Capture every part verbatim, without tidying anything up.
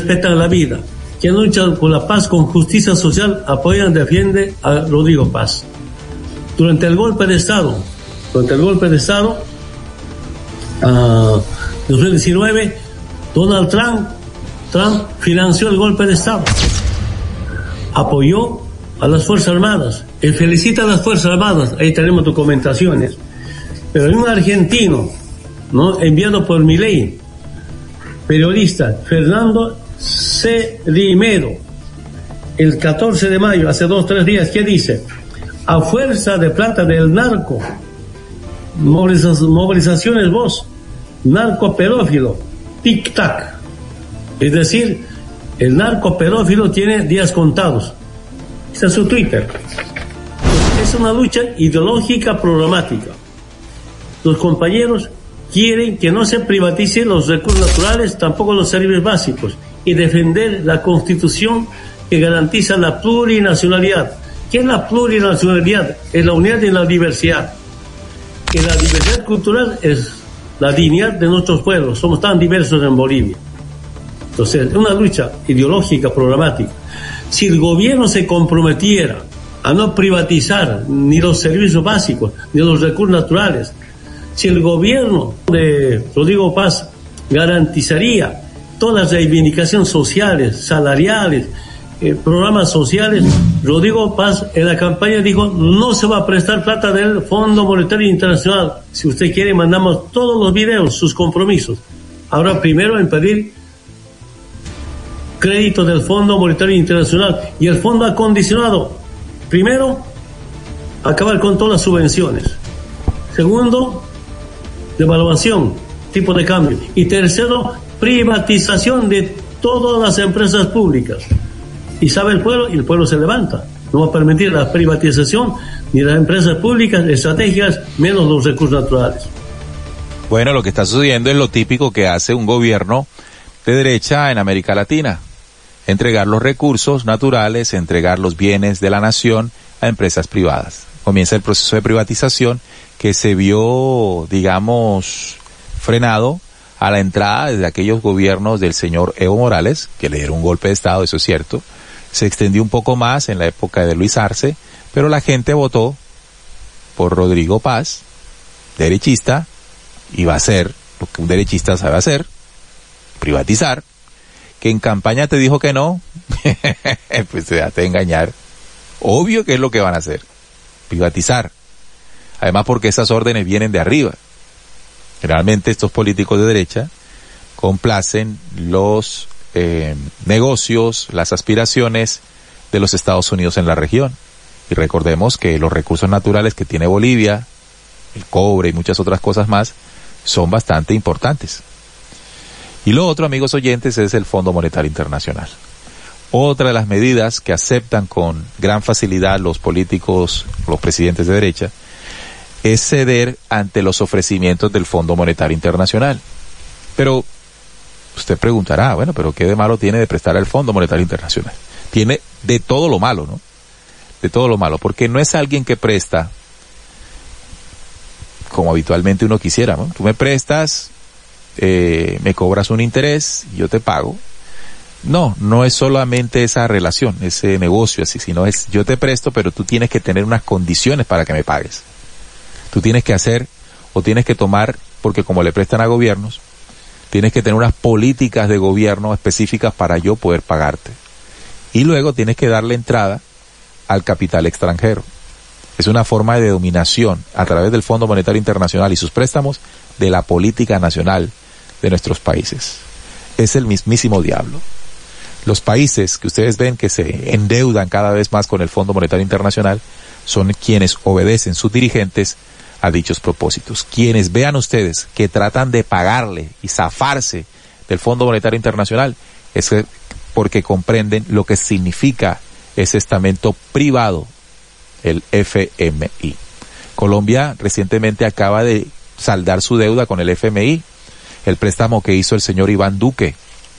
respetan la vida, quien lucha por la paz con justicia social, apoyan y defiende a Rodrigo Paz. Durante el golpe de Estado, durante el golpe de Estado, uh, dos mil diecinueve, Donald Trump, Trump financió el golpe de Estado, apoyó a las Fuerzas Armadas, él felicita a las Fuerzas Armadas, ahí tenemos documentaciones. Pero hay un argentino, ¿no?, enviado por Milei, periodista, Fernando Cerimero, el catorce de mayo, hace dos, tres días, ¿qué dice? A fuerza de plata del narco, moviliza- movilizaciones vos, narco pedófilo, tic-tac. Es decir, el narco pedófilo tiene días contados. Está en su Twitter. Es una lucha ideológica programática. Los compañeros quieren que no se privaticen los recursos naturales, tampoco los servicios básicos, y defender la Constitución que garantiza la plurinacionalidad. ¿Qué es la plurinacionalidad? Es la unidad en la diversidad. Que la diversidad cultural es la dignidad de nuestros pueblos. Somos tan diversos en Bolivia. Entonces, es una lucha ideológica programática. Si el gobierno se comprometiera a no privatizar ni los servicios básicos, ni los recursos naturales, si el gobierno de Rodrigo Paz garantizaría todas las reivindicaciones sociales, salariales, eh, programas sociales, Rodrigo Paz en la campaña dijo, no se va a prestar plata del Fondo Monetario Internacional. Si usted quiere, mandamos todos los videos, sus compromisos. Ahora, primero en pedir crédito del Fondo Monetario Internacional y el fondo acondicionado. Primero, acabar con todas las subvenciones. Segundo, devaluación, tipo de cambio. Y tercero, privatización de todas las empresas públicas. Y sabe el pueblo, y el pueblo se levanta. No va a permitir la privatización ni las empresas públicas estratégicas, menos los recursos naturales. Bueno, lo que está sucediendo es lo típico que hace un gobierno de derecha en América Latina. Entregar los recursos naturales, entregar los bienes de la nación a empresas privadas. Comienza el proceso de privatización que se vio, digamos, frenado a la entrada desde aquellos gobiernos del señor Evo Morales, que le dieron un golpe de Estado, eso es cierto. Se extendió un poco más en la época de Luis Arce, pero la gente votó por Rodrigo Paz, derechista, y va a hacer lo que un derechista sabe hacer, privatizar. Que en campaña te dijo que no, pues te dejaste de engañar. Obvio que es lo que van a hacer, privatizar. Además porque esas órdenes vienen de arriba. Generalmente estos políticos de derecha complacen los eh, negocios, las aspiraciones de los Estados Unidos en la región. Y recordemos que los recursos naturales que tiene Bolivia, el cobre y muchas otras cosas más, son bastante importantes. Y lo otro, amigos oyentes, es el Fondo Monetario Internacional. Otra de las medidas que aceptan con gran facilidad los políticos, los presidentes de derecha, es ceder ante los ofrecimientos del Fondo Monetario Internacional. Pero usted preguntará, bueno, pero ¿qué de malo tiene de prestar al Fondo Monetario Internacional? Tiene de todo lo malo, ¿no? De todo lo malo, porque no es alguien que presta como habitualmente uno quisiera, ¿no? Tú me prestas, eh, me cobras un interés, yo te pago. No, no es solamente esa relación, ese negocio así, sino es yo te presto, pero tú tienes que tener unas condiciones para que me pagues. Tú tienes que hacer o tienes que tomar, porque como le prestan a gobiernos, tienes que tener unas políticas de gobierno específicas para yo poder pagarte. Y luego tienes que darle entrada al capital extranjero. Es una forma de dominación a través del Fondo Monetario Internacional y sus préstamos de la política nacional de nuestros países. Es el mismísimo diablo. Los países que ustedes ven que se endeudan cada vez más con el Fondo Monetario Internacional son quienes obedecen sus dirigentes a dichos propósitos. Quienes vean ustedes que tratan de pagarle y zafarse del Fondo Monetario Internacional es porque comprenden lo que significa ese estamento privado, el F M I. Colombia recientemente acaba de saldar su deuda con el F M I, el préstamo que hizo el señor Iván Duque.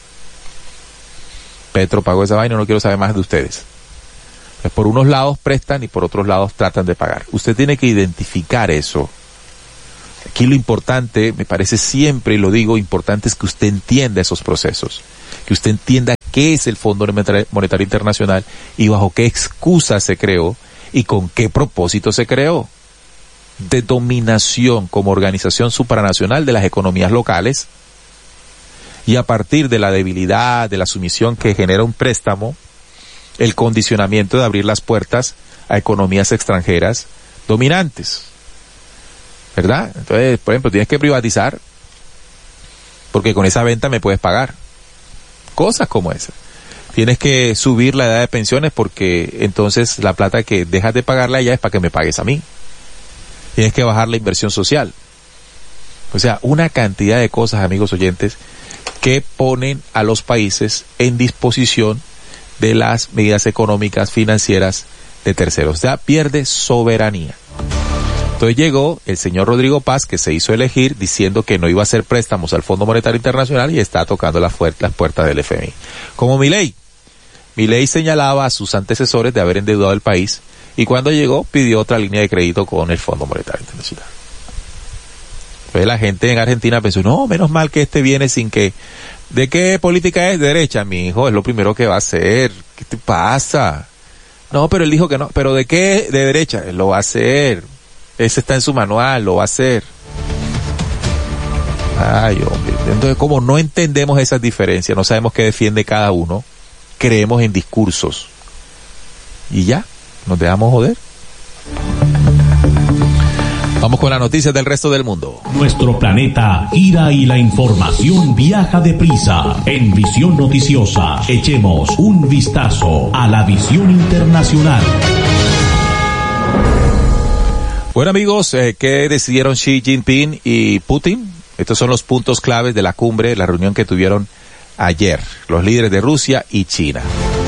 Petro pagó esa vaina, no quiero saber más de ustedes. Pues por unos lados prestan y por otros lados tratan de pagar. Usted tiene que identificar eso Aquí lo importante, me parece siempre, y lo digo, importante es que usted entienda esos procesos, que usted entienda qué es el Fondo Monetario Internacional y bajo qué excusa se creó y con qué propósito se creó. De dominación como organización supranacional de las economías locales, y a partir de la debilidad, de la sumisión que genera un préstamo, el condicionamiento de abrir las puertas a economías extranjeras dominantes, ¿verdad? Entonces, por ejemplo, tienes que privatizar porque con esa venta me puedes pagar. Cosas como esas. Tienes que subir la edad de pensiones porque entonces la plata que dejas de pagarla ya es para que me pagues a mí. Tienes que bajar la inversión social. O sea, una cantidad de cosas, amigos oyentes, que ponen a los países en disposición de las medidas económicas, financieras de terceros. O sea, pierde soberanía. Entonces llegó el señor Rodrigo Paz, que se hizo elegir diciendo que no iba a hacer préstamos al Fondo Monetario Internacional y está tocando las, las puertas del F M I. Como Milei. Milei señalaba a sus antecesores de haber endeudado el país y cuando llegó pidió otra línea de crédito con el Fondo Monetario Internacional. Entonces la gente en Argentina pensó, no, menos mal que este viene sin que... ¿De qué política es? De derecha, mi hijo, es lo primero que va a hacer. ¿Qué te pasa? No, pero él dijo que no. ¿Pero de qué? De derecha. Él lo va a hacer. Ese está en su manual, lo va a hacer. Ay, hombre. Entonces, como no entendemos esas diferencias, no sabemos qué defiende cada uno, creemos en discursos. Y ya, nos dejamos joder. Vamos con las noticias del resto del mundo. Nuestro planeta gira y la información viaja deprisa. En Visión Noticiosa, echemos un vistazo a la visión internacional. Bueno, amigos, eh, ¿qué decidieron Xi Jinping y Putin? Estos son los puntos claves de la cumbre, la reunión que tuvieron ayer, los líderes de Rusia y China.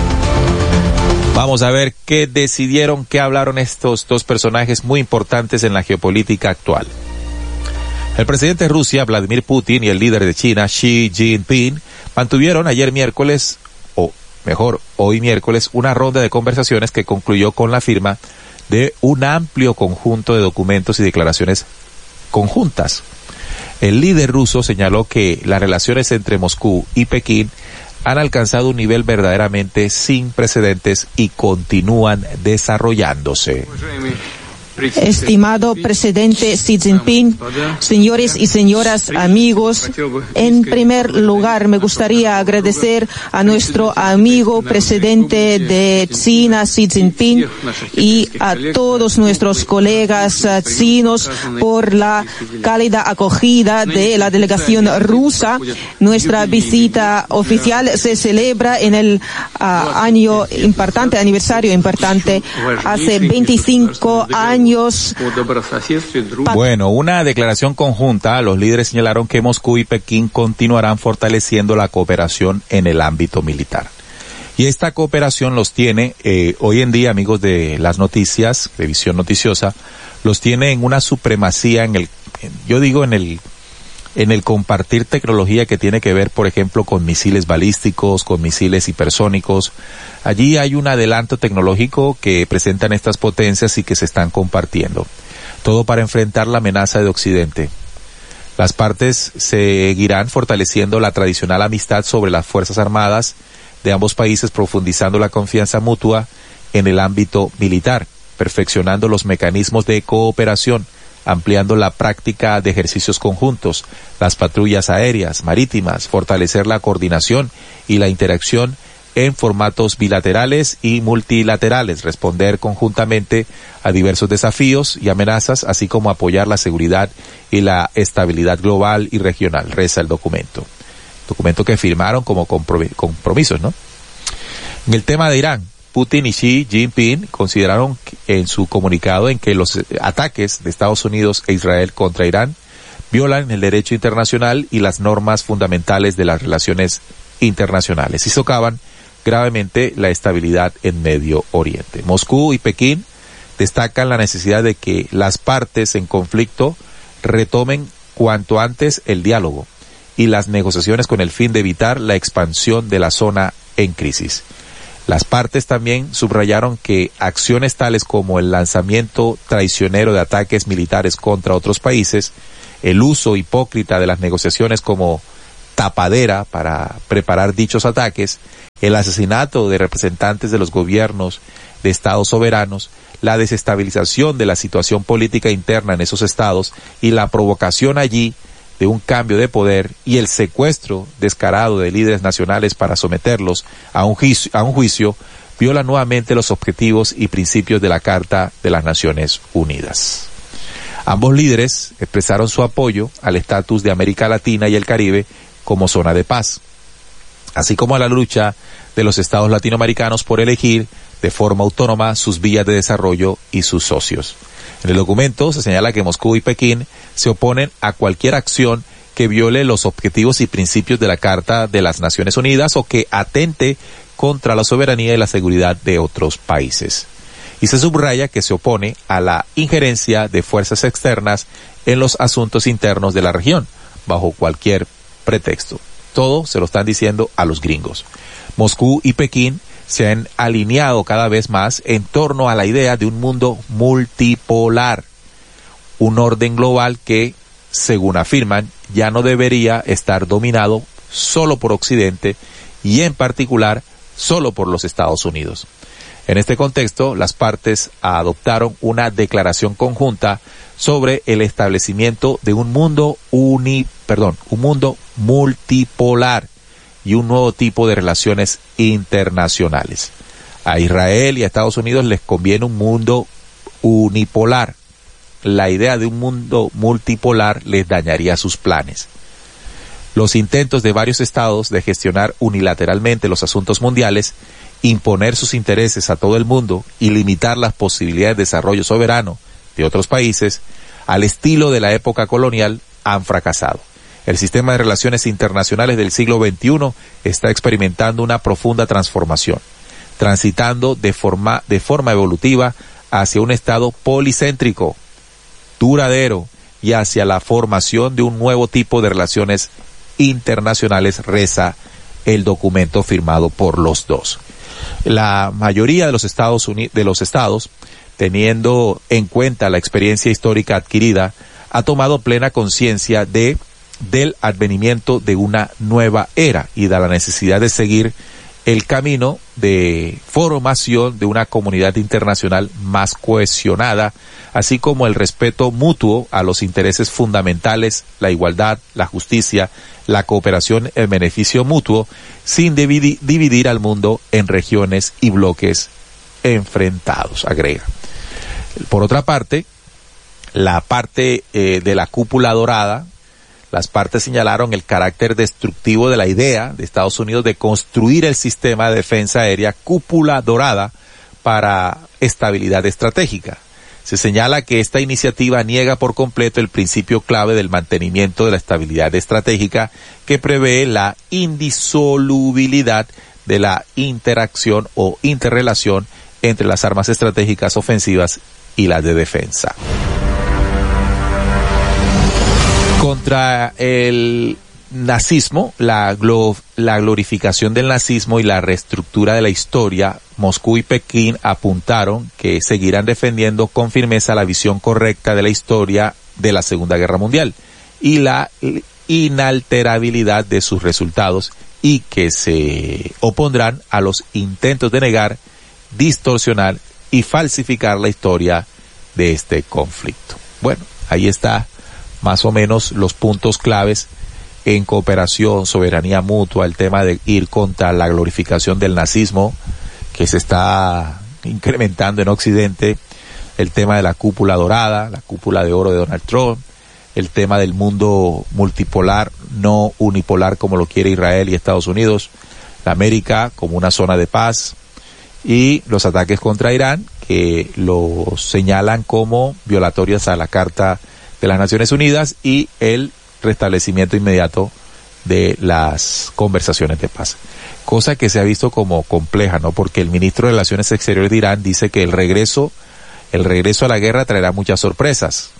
Vamos a ver qué decidieron, qué hablaron estos dos personajes muy importantes en la geopolítica actual. El presidente de Rusia, Vladimir Putin, y el líder de China, Xi Jinping, mantuvieron ayer miércoles, o mejor, hoy miércoles, una ronda de conversaciones que concluyó con la firma de un amplio conjunto de documentos y declaraciones conjuntas. El líder ruso señaló que las relaciones entre Moscú y Pekín han alcanzado un nivel verdaderamente sin precedentes y continúan desarrollándose. Estimado presidente Xi Jinping, señores y señoras, amigos, en primer lugar me gustaría agradecer a nuestro amigo presidente de China, Xi Jinping, y a todos nuestros colegas chinos por la cálida acogida de la delegación rusa. Nuestra visita oficial se celebra en el uh, año importante, aniversario importante, hace veinticinco años. Bueno, una declaración conjunta, los líderes señalaron que Moscú y Pekín continuarán fortaleciendo la cooperación en el ámbito militar. Y esta cooperación los tiene, eh, hoy en día, amigos de las noticias, de Visión Noticiosa, los tiene en una supremacía en el, en, yo digo en el, en el compartir tecnología que tiene que ver, por ejemplo, con misiles balísticos, con misiles hipersónicos. Allí hay un adelanto tecnológico que presentan estas potencias y que se están compartiendo. Todo para enfrentar la amenaza de Occidente. Las partes seguirán fortaleciendo la tradicional amistad sobre las Fuerzas Armadas de ambos países, profundizando la confianza mutua en el ámbito militar, perfeccionando los mecanismos de cooperación, ampliando la práctica de ejercicios conjuntos, las patrullas aéreas, marítimas, fortalecer la coordinación y la interacción en formatos bilaterales y multilaterales, responder conjuntamente a diversos desafíos y amenazas, así como apoyar la seguridad y la estabilidad global y regional, reza el documento. Documento que firmaron como compromisos, ¿no? En el tema de Irán, Putin y Xi Jinping consideraron en su comunicado en que los ataques de Estados Unidos e Israel contra Irán violan el derecho internacional y las normas fundamentales de las relaciones internacionales y socavan gravemente la estabilidad en Medio Oriente. Moscú y Pekín destacan la necesidad de que las partes en conflicto retomen cuanto antes el diálogo y las negociaciones con el fin de evitar la expansión de la zona en crisis. Las partes también subrayaron que acciones tales como el lanzamiento traicionero de ataques militares contra otros países, el uso hipócrita de las negociaciones como tapadera para preparar dichos ataques, el asesinato de representantes de los gobiernos de estados soberanos, la desestabilización de la situación política interna en esos estados y la provocación allí de un cambio de poder y el secuestro descarado de líderes nacionales para someterlos a un juicio, a un juicio viola nuevamente los objetivos y principios de la Carta de las Naciones Unidas. Ambos líderes expresaron su apoyo al estatus de América Latina y el Caribe como zona de paz, así como a la lucha de los estados latinoamericanos por elegir de forma autónoma sus vías de desarrollo y sus socios. En el documento se señala que Moscú y Pekín se oponen a cualquier acción que viole los objetivos y principios de la Carta de las Naciones Unidas o que atente contra la soberanía y la seguridad de otros países. Y se subraya que se opone a la injerencia de fuerzas externas en los asuntos internos de la región, bajo cualquier pretexto. Todo se lo están diciendo a los gringos. Moscú y Pekín se han alineado cada vez más en torno a la idea de un mundo multipolar, un orden global que, según afirman, ya no debería estar dominado solo por Occidente y en particular solo por los Estados Unidos. En este contexto, las partes adoptaron una declaración conjunta sobre el establecimiento de un mundo uni, perdón, un mundo multipolar y un nuevo tipo de relaciones internacionales. A Israel y a Estados Unidos les conviene un mundo unipolar. La idea de un mundo multipolar les dañaría sus planes. Los intentos de varios estados de gestionar unilateralmente los asuntos mundiales, imponer sus intereses a todo el mundo y limitar las posibilidades de desarrollo soberano de otros países, al estilo de la época colonial, han fracasado. El sistema de relaciones internacionales del siglo veintiuno está experimentando una profunda transformación, transitando de forma, de forma evolutiva hacia un estado policéntrico, duradero y hacia la formación de un nuevo tipo de relaciones internacionales, reza el documento firmado por los dos. La mayoría de los Estados Unidos, de los estados, teniendo en cuenta la experiencia histórica adquirida, ha tomado plena conciencia de del advenimiento de una nueva era y de la necesidad de seguir el camino de formación de una comunidad internacional más cohesionada, así como el respeto mutuo a los intereses fundamentales, la igualdad, la justicia, la cooperación, el beneficio mutuo, sin dividir, dividir al mundo en regiones y bloques enfrentados, agrega. Por otra parte, la parte eh, de la cúpula dorada, las partes señalaron el carácter destructivo de la idea de Estados Unidos de construir el sistema de defensa aérea cúpula dorada para estabilidad estratégica. Se señala que esta iniciativa niega por completo el principio clave del mantenimiento de la estabilidad estratégica que prevé la indisolubilidad de la interacción o interrelación entre las armas estratégicas ofensivas y las de defensa. Contra el nazismo, la, glo, la glorificación del nazismo y la reestructura de la historia, Moscú y Pekín apuntaron que seguirán defendiendo con firmeza la visión correcta de la historia de la Segunda Guerra Mundial y la inalterabilidad de sus resultados y que se opondrán a los intentos de negar, distorsionar y falsificar la historia de este conflicto. Bueno, ahí está más o menos los puntos claves en cooperación, soberanía mutua, el tema de ir contra la glorificación del nazismo que se está incrementando en Occidente, el tema de la cúpula dorada, la cúpula de oro de Donald Trump, el tema del mundo multipolar, no unipolar como lo quiere Israel y Estados Unidos, la América como una zona de paz y los ataques contra Irán que lo señalan como violatorias a la Carta de las Naciones Unidas y el restablecimiento inmediato de las conversaciones de paz. Cosa que se ha visto como compleja, ¿no? Porque el ministro de Relaciones Exteriores de Irán dice que el regreso, el regreso a la guerra traerá muchas sorpresas.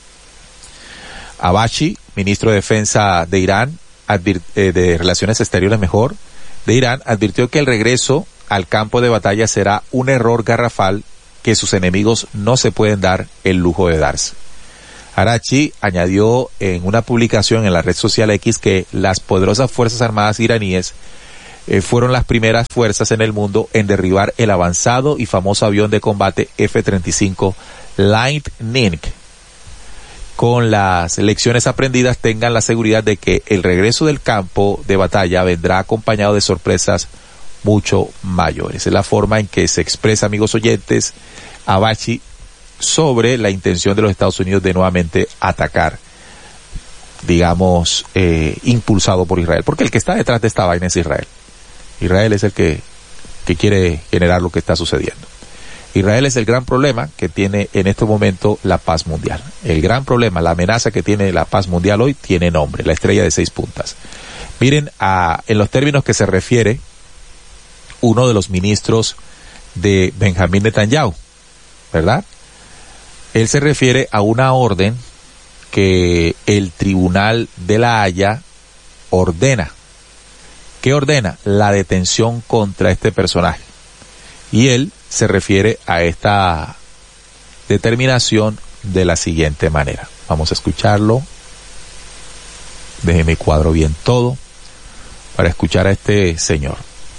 Abachi, ministro de Defensa de Irán, advir, eh, de Relaciones Exteriores mejor, de Irán, advirtió que el regreso al campo de batalla será un error garrafal que sus enemigos no se pueden dar el lujo de darse. Araghchi añadió en una publicación en la red social X que las poderosas Fuerzas Armadas iraníes eh, fueron las primeras fuerzas en el mundo en derribar el avanzado y famoso avión de combate F treinta y cinco Lightning. Con las lecciones aprendidas, tengan la seguridad de que el regreso del campo de batalla vendrá acompañado de sorpresas mucho mayores. Es la forma en que se expresa, amigos oyentes, Araghchi sobre la intención de los Estados Unidos de nuevamente atacar, digamos, eh, impulsado por Israel. Porque el que está detrás de esta vaina es Israel. Israel es el que, que quiere generar lo que está sucediendo. Israel es el gran problema que tiene en este momento la paz mundial. El gran problema, la amenaza que tiene la paz mundial hoy tiene nombre, la estrella de seis puntas. Miren, a, en los términos que se refiere uno de los ministros de Benjamín Netanyahu, ¿verdad? Él se refiere a una orden que el Tribunal de la Haya ordena. ¿Qué ordena? La detención contra este personaje. Y él se refiere a esta determinación de la siguiente manera. Vamos a escucharlo. Déjeme cuadro bien todo para escuchar a este señor.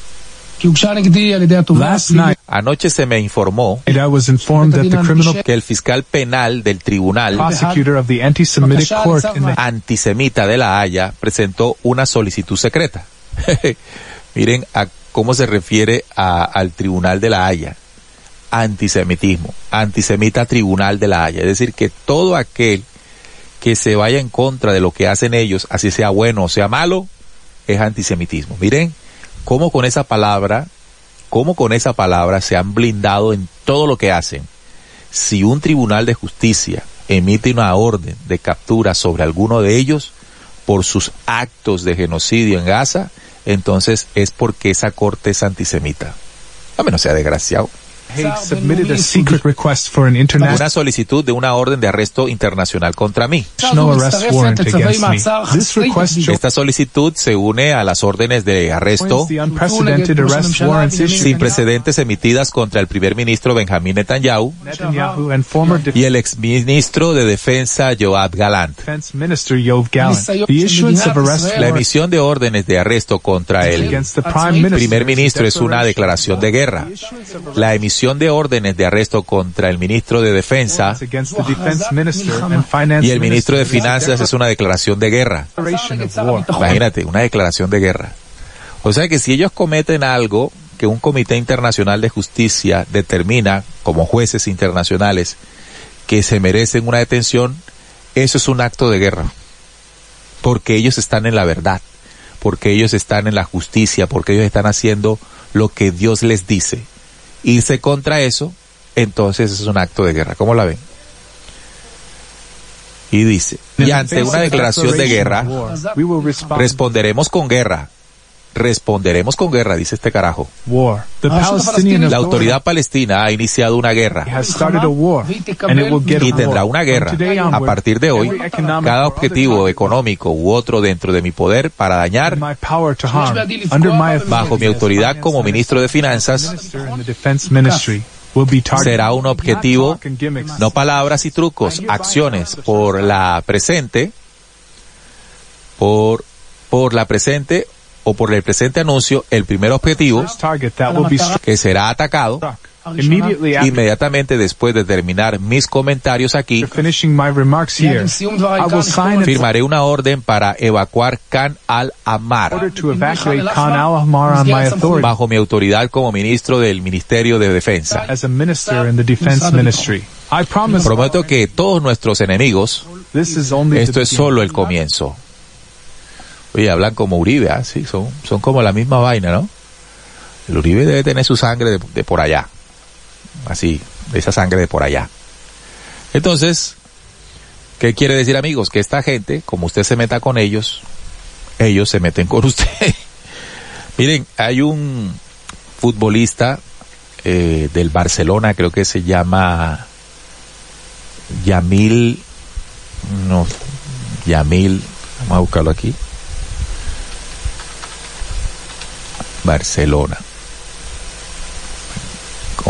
Last night, Anoche se me informó I was informed that the criminal que el fiscal penal del tribunal prosecutor of the anti-Semitic court in the antisemita de La Haya presentó una solicitud secreta. Miren a cómo se refiere a, al tribunal de La Haya. Antisemitismo, antisemita tribunal de La Haya. Es decir, que todo aquel que se vaya en contra de lo que hacen ellos, así sea bueno o sea malo, es antisemitismo. Miren cómo con esa palabra, cómo con esa palabra se han blindado en todo lo que hacen. Si un tribunal de justicia emite una orden de captura sobre alguno de ellos por sus actos de genocidio en Gaza, entonces es porque esa corte es antisemita. A menos sea desgraciado. Hague submitted a secret request for an international Una solicitud de una orden de arresto internacional contra mí. arrest warrant against me. This request Esta solicitud se une a las órdenes de arresto joins the unprecedented arrest warrants issued sin precedentes emitidas contra el primer ministro Benjamín Netanyahu Netanyahu and former y el exministro de Defensa Yoav Gallant. Defense Minister Yoav Gallant. The issuance of arrest La warrants emisión de órdenes de arresto contra el against the Prime Minister primer ministro es una declaración de guerra. La emisión de órdenes de arresto contra el ministro de Defensa against the Defense Minister and Finance y el ministro de Minister Finanzas es una declaración de guerra. declaration of war. Imagínate, una declaración de guerra. O sea que si ellos cometen algo que un comité internacional de justicia determina como jueces internacionales que se merecen una detención, eso es un acto de guerra. Porque ellos están en la verdad, porque ellos están en la justicia, porque ellos están haciendo lo que Dios les dice. Irse contra eso, entonces es un acto de guerra. ¿Cómo la ven? Y dice, y ante una declaración de guerra, we will respond responderemos con guerra. Responderemos con guerra, dice este carajo. war. The Palestinian La Authority autoridad palestina ha iniciado una guerra has started a war, and it will get y a tendrá war. una guerra. From today A onward, partir de hoy, every economic cada or other objetivo target económico u otro dentro de mi poder para dañar, in my power to harm, under my authority bajo mi as autoridad finance como ministro de Finanzas, minister in the Defense Ministry, will be targeted. será un objetivo, Not talk and gimmicks. no palabras y trucos, acciones por la presente, por, por la presente o por el presente anuncio, el primer objetivo First target that will be struck que será atacado immediately after inmediatamente después de terminar mis comentarios aquí. finishing my remarks here. I will sign an Firmaré una orden para evacuar Khan al-Ahmar order to evacuate Khan al-Ahmar on my authority bajo mi autoridad como ministro del Ministerio de Defensa. as a minister in the Defense Ministry. I promise Prometo que todos nuestros enemigos, this is only esto the es solo el beginning. comienzo. Oye, hablan como Uribe, ¿ah? Sí, son, son como la misma vaina, ¿no? El Uribe debe tener su sangre de, de por allá. Así, de esa sangre de por allá. Entonces, ¿qué quiere decir, amigos? Que esta gente, como usted se meta con ellos, ellos se meten con usted. Miren, hay un futbolista eh, del Barcelona, creo que se llama Yamil, no, Yamil, vamos a buscarlo aquí. Barcelona.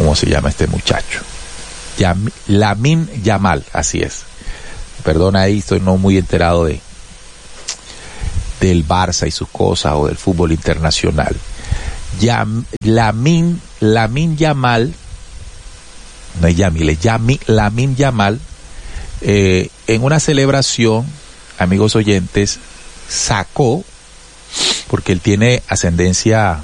¿Cómo se llama este muchacho? Yam, Lamine Yamal, así es. Perdona ahí, estoy no muy enterado de del Barça y sus cosas o del fútbol internacional. Yam, Lamine, Lamine Yamal, no es Yamil, es Yami, Lamine Yamal, eh, en una celebración, amigos oyentes, sacó, porque él tiene ascendencia,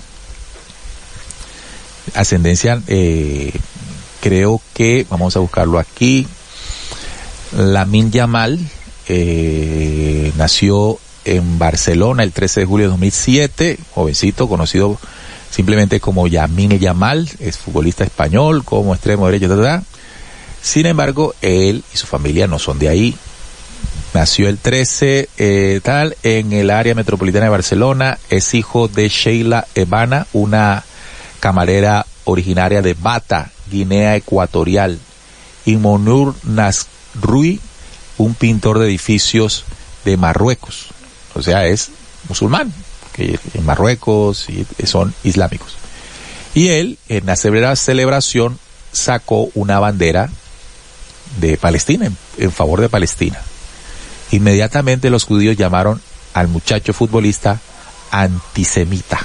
ascendencia, eh, creo que, vamos a buscarlo aquí, Lamine Yamal, eh, nació en Barcelona el trece de julio de dos mil siete, jovencito, conocido simplemente como Lamine Yamal, es futbolista español, como extremo derecho, etc. Sin embargo, él y su familia no son de ahí. Nació el trece, eh, tal, en el área metropolitana de Barcelona, es hijo de Sheila Ebana, una camarera originaria de Bata, Guinea Ecuatorial, y Monur Nasrui, un pintor de edificios de Marruecos. O sea, es musulmán, que en Marruecos y son islámicos. Y él, en la celebración, sacó una bandera de Palestina, en, en favor de Palestina. Inmediatamente los judíos llamaron al muchacho futbolista antisemita.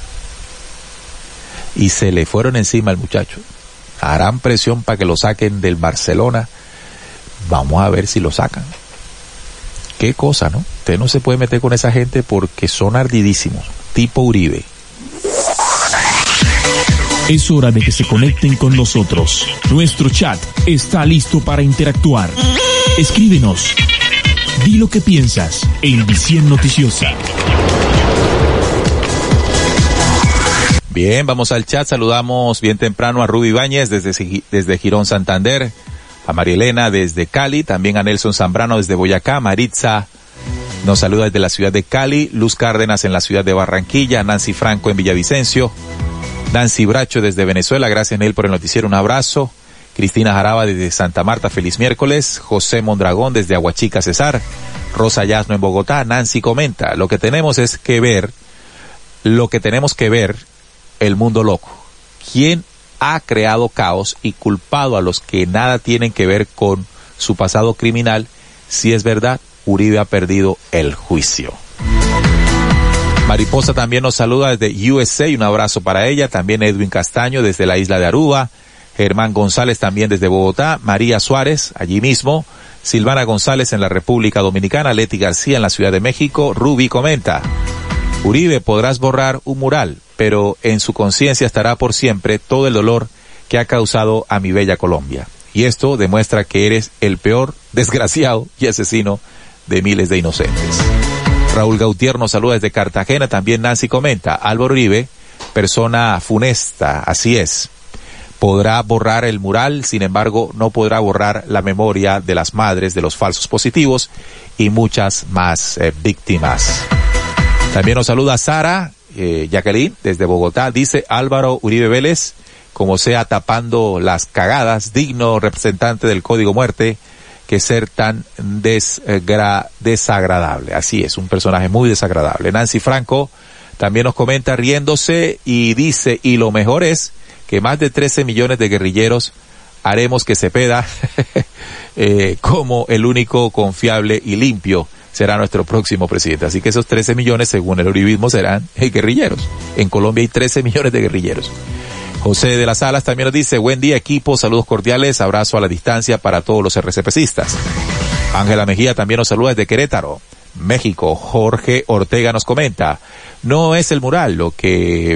Y se le fueron encima al muchacho. Harán presión para que lo saquen del Barcelona. Vamos a ver si lo sacan. Qué cosa, ¿no? Usted no se puede meter con esa gente porque son ardidísimos, tipo Uribe. Es hora de que se conecten con nosotros. Nuestro chat está listo para interactuar. Escríbenos. Di lo que piensas en Visión Noticiosa. Bien, vamos al chat. Saludamos bien temprano a Ruby Ibáñez desde, desde Girón, Santander. A María Elena desde Cali, también a Nelson Zambrano desde Boyacá, Maritza nos saluda desde la ciudad de Cali, Luz Cárdenas en la ciudad de Barranquilla, Nancy Franco en Villavicencio, Nancy Bracho desde Venezuela, gracias Nel por el noticiero, un abrazo, Cristina Jaraba desde Santa Marta, feliz miércoles, José Mondragón desde Aguachica, Cesar, Rosa Yasno en Bogotá, Nancy comenta, lo que tenemos es que ver, lo que tenemos que ver, el mundo loco, ¿quién ha creado caos y culpado a los que nada tienen que ver con su pasado criminal? Si es verdad, Uribe ha perdido el juicio. Mariposa también nos saluda desde U S A, un abrazo para ella, también Edwin Castaño desde la isla de Aruba, Germán González también desde Bogotá, María Suárez allí mismo, Silvana González en la República Dominicana, Leti García en la Ciudad de México. Ruby comenta, Uribe, podrás borrar un mural, pero en su conciencia estará por siempre todo el dolor que ha causado a mi bella Colombia. Y esto demuestra que eres el peor desgraciado y asesino de miles de inocentes. Raúl Gautier nos saluda desde Cartagena, también Nancy comenta, Álvaro Uribe, persona funesta, así es. Podrá borrar el mural, sin embargo, no podrá borrar la memoria de las madres de los falsos positivos y muchas más eh, víctimas. También nos saluda Sara, Eh, Jacqueline desde Bogotá, dice Álvaro Uribe Vélez, como sea tapando las cagadas, digno representante del Código Muerte, que ser tan desgra desagradable. Así es, un personaje muy desagradable. Nancy Franco también nos comenta riéndose y dice, y lo mejor es que más de trece millones de guerrilleros haremos que Cepeda, eh, como el único confiable y limpio, será nuestro próximo presidente. Así que esos trece millones, según el uribismo, serán eh, guerrilleros. En Colombia hay trece millones de guerrilleros. José de las Alas también nos dice, buen día equipo, saludos cordiales, abrazo a la distancia para todos los RCPcistas. Ángela Mejía también nos saluda desde Querétaro, México. Jorge Ortega nos comenta, no es el mural lo que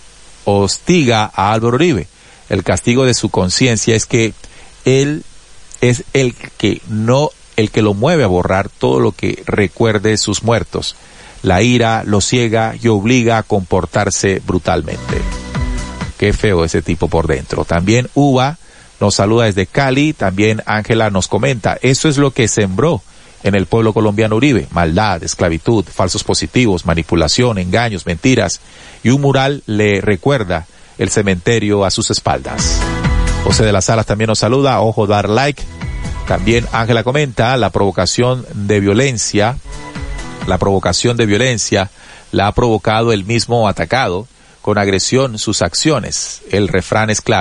hostiga a Álvaro Uribe. El castigo de su conciencia es que él es el que no el que lo mueve a borrar todo lo que recuerde sus muertos. La ira lo ciega y obliga a comportarse brutalmente. Qué feo ese tipo por dentro. También Uva nos saluda desde Cali, también Ángela nos comenta, eso es lo que sembró en el pueblo colombiano Uribe, maldad, esclavitud, falsos positivos, manipulación, engaños, mentiras, y un mural le recuerda el cementerio a sus espaldas. José de las Alas también nos saluda, ojo dar like. También Ángela comenta, la provocación de violencia, la provocación de violencia la ha provocado el mismo atacado, con agresión sus acciones. El refrán es claro,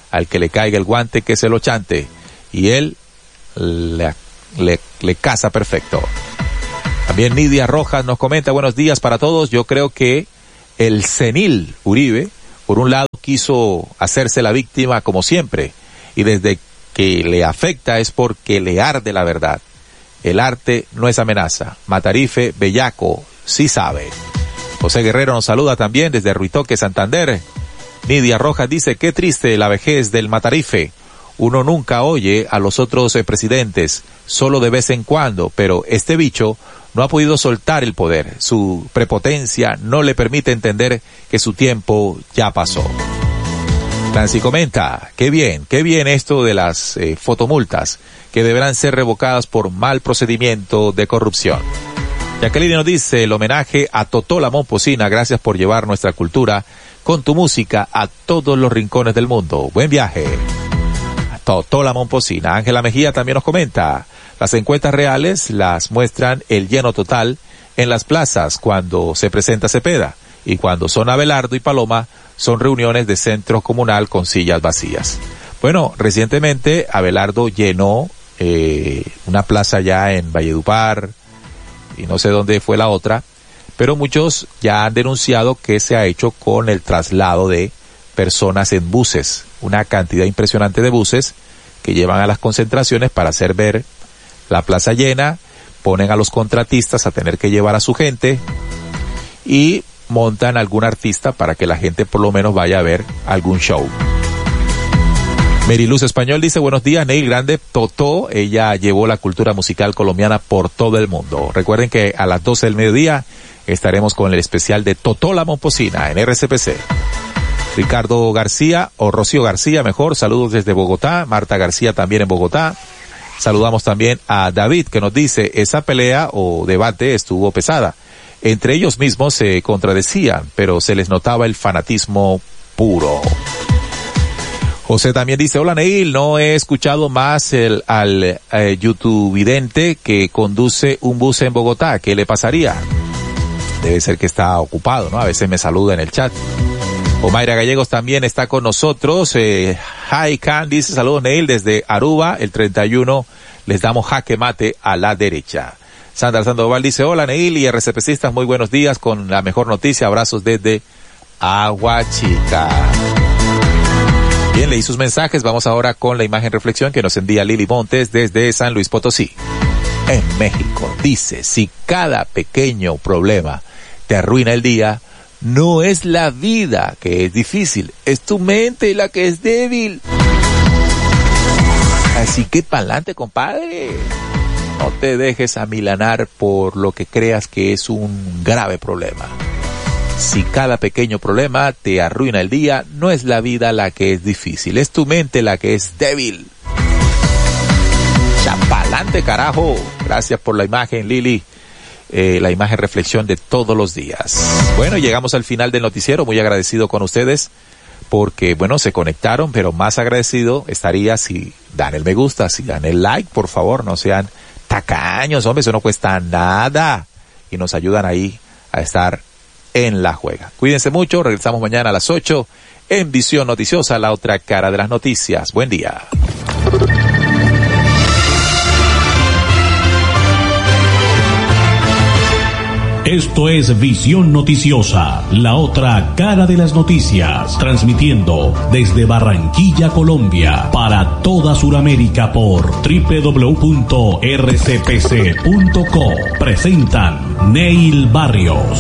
al que le caiga el guante que se lo chante, y él le, le, le caza perfecto. También Nidia Rojas nos comenta, buenos días para todos. Yo creo que el senil Uribe, por un lado, quiso hacerse la víctima como siempre, y desde que le afecta es porque le arde la verdad. El arte no es amenaza. Matarife, bellaco, sí sabe. José Guerrero nos saluda también desde Ruitoque, Santander. Nidia Rojas dice, qué triste la vejez del Matarife. Uno nunca oye a los otros eh, presidentes, solo de vez en cuando, pero este bicho no ha podido soltar el poder. Su prepotencia no le permite entender que su tiempo ya pasó. Nancy comenta, qué bien, qué bien esto de las eh, fotomultas, que deberán ser revocadas por mal procedimiento de corrupción. Jacqueline nos dice, el homenaje a Totó la Momposina, gracias por llevar nuestra cultura con tu música a todos los rincones del mundo. Buen viaje. Totó la Momposina. Ángela Mejía también nos comenta, las encuestas reales las muestran el lleno total en las plazas cuando se presenta Cepeda, y cuando son Abelardo y Paloma son reuniones de centro comunal con sillas vacías. Bueno, recientemente Abelardo llenó eh, una plaza ya en Valledupar, y no sé dónde fue la otra, pero muchos ya han denunciado que se ha hecho con el traslado de personas en buses, una cantidad impresionante de buses que llevan a las concentraciones para hacer ver la plaza llena, ponen a los contratistas a tener que llevar a su gente y montan algún artista para que la gente por lo menos vaya a ver algún show. Meriluz Español dice, buenos días, Neil Grande, Totó, ella llevó la cultura musical colombiana por todo el mundo. Recuerden que a las doce del mediodía estaremos con el especial de Totó la Momposina en R C P C. Ricardo García, o Rocío García mejor, saludos desde Bogotá, Marta García también en Bogotá. Saludamos también a David, que nos dice, esa pelea o debate estuvo pesada. Entre ellos mismos se contradecían, pero se les notaba el fanatismo puro. José también dice, hola Neil, no he escuchado más el, al eh, youtubevidente que conduce un bus en Bogotá. ¿Qué le pasaría? Debe ser que está ocupado, ¿no? A veces me saluda en el chat. Omaira Gallegos también está con nosotros. Eh, Hi Can dice, saludos Neil desde Aruba, el treinta y uno les damos jaque mate a la derecha. Sandra Sandoval dice, hola Neil y RCPcistas, muy buenos días con la mejor noticia, abrazos desde Aguachica. Bien, leí sus mensajes, vamos ahora con la imagen reflexión que nos envía Lili Montes desde San Luis Potosí. En México dice, si cada pequeño problema te arruina el día, no es la vida que es difícil, es tu mente la que es débil. Así que pa'lante, compadre. No te dejes amilanar por lo que creas que es un grave problema. Si cada pequeño problema te arruina el día, no es la vida la que es difícil, es tu mente la que es débil. Chapalante, carajo. Gracias por la imagen, Lili. Eh, la imagen reflexión de todos los días. Bueno, llegamos al final del noticiero. Muy agradecido con ustedes porque, bueno, se conectaron, pero más agradecido estaría si dan el me gusta, si dan el like, por favor, no sean tacaños, hombre, eso no cuesta nada y nos ayudan ahí a estar en la juega. Cuídense mucho, regresamos mañana a las ocho en Visión Noticiosa, la otra cara de las noticias. Buen día. Esto es Visión Noticiosa, la otra cara de las noticias, transmitiendo desde Barranquilla, Colombia, para toda Sudamérica por doble u doble u doble u punto r c p c punto co. Presentan Neil Barrios.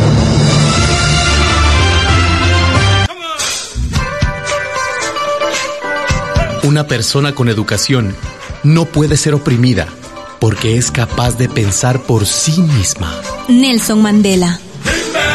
Una persona con educación no puede ser oprimida porque es capaz de pensar por sí misma. Nelson Mandela.